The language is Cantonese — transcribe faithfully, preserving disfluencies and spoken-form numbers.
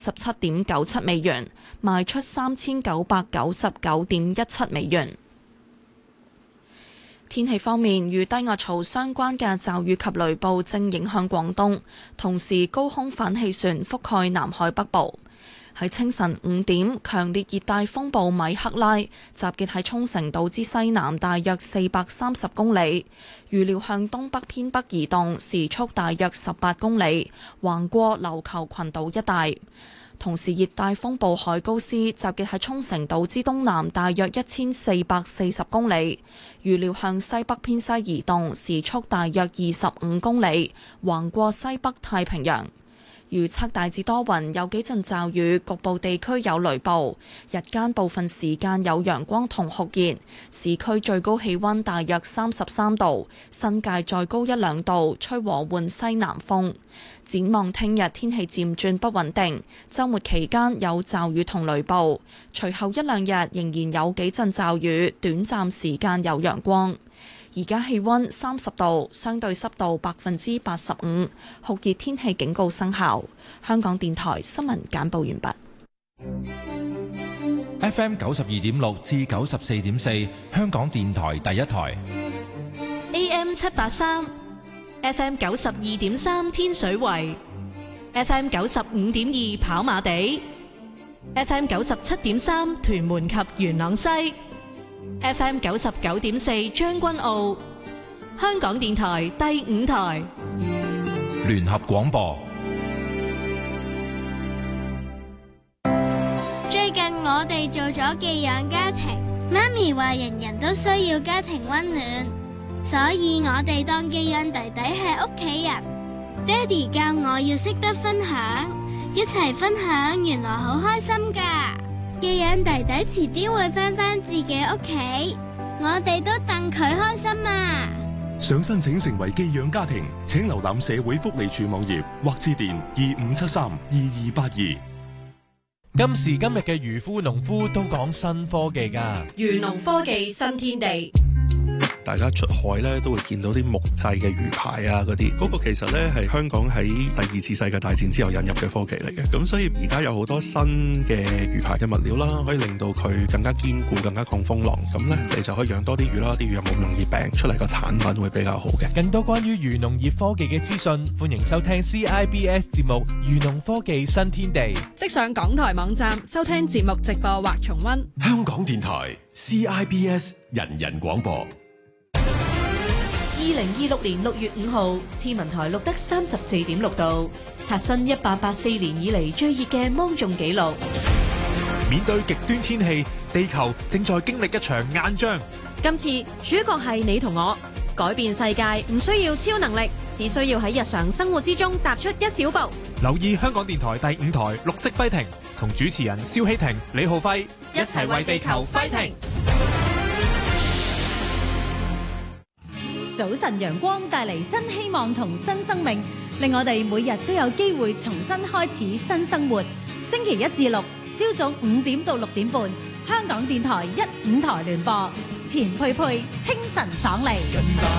十七點九七美元，賣出三千九百九十九點一七美元。天氣方面，與低壓槽相關嘅驟雨及雷暴正影響廣東，同時高空反氣旋覆蓋南海北部。喺清晨五點，強烈熱帶風暴米克拉集結喺沖繩島之西南大約四百三十公里，預料向東北偏北移動，時速大約十八公里，橫過琉球群島一帶。同時，熱帶風暴海高斯集結喺沖繩島之東南大約一千四百四十公里，預料向西北偏西移動，時速大約二十五公里，橫過西北太平洋。預測大致多雲，有幾陣驟雨，局部地區有雷暴。日間部分時間有陽光同酷熱，市區最高氣溫大約三十三度，新界再高一兩度，吹和緩西南風。展望聽日天氣漸轉不穩定，週末期間有驟雨同雷暴，隨後一兩日仍然有幾陣驟雨，短暫時間有陽光。而家氣溫三十度，相對濕度百分之八十五，酷熱天氣警告生效。香港電台新聞簡報完畢。 F M 九十二點六至九十四點四，香港電台第一台。 A M 七八三，F M 九十二點三天水圍，F M 九十五點二跑馬地，F M 九十七點三屯門及元朗西。F M 九十九點四將軍澳，香港電台第五台聯合廣播。 最近我哋做咗寄養家庭，媽咪話人人都需要家庭溫暖，所以我哋當寄養弟弟係屋企人。爹哋教我要識得分享，一齊分享原來好開心噶。寄養弟弟遲啲會返返自己屋企，我哋都戥佢開心啊！ 想申請成為寄養家庭，請瀏覽社會福利署網頁或致電二五七三二二八二。 今時今日嘅漁夫農夫都講新科技㗎， 漁農科技新天地。 大家出海咧都會見到啲木製嘅魚排啊，嗰啲嗰個其實咧係香港喺第二次世界大戰之後引入嘅科技嚟嘅。咁所以而家有好多新嘅魚排嘅物料啦，可以令到佢更加堅固、更加抗風浪。咁咧你就可以養多啲魚啦，啲魚又冇咁容易病，出嚟個產品會比較好嘅。 更多關於漁農業科技嘅資訊，歡迎收聽 C I B S 節目《漁農科技新天地》， 即上港台網站收聽節目直播或重溫。 香港電台 C I B S 人人廣播。 二零二六年六月五號，天文台錄得三十四點六度，刷新一八八四年以嚟最熱嘅芒種紀錄。 面對極端天氣，地球正在經歷一場硬仗。 今次主角係你同我，改變世界唔需要超能力，只需要喺日常生活之中踏出一小步。 留意香港電台第五台綠色揮停，同主持人蕭希婷、李浩輝一齊為地球揮停。 早晨陽光帶嚟新希望同新生命，令我哋每日都有機會重新開始新生活。星期一至六朝早五點到六點半，香港電台一五台聯播，錢佩佩清晨爽利。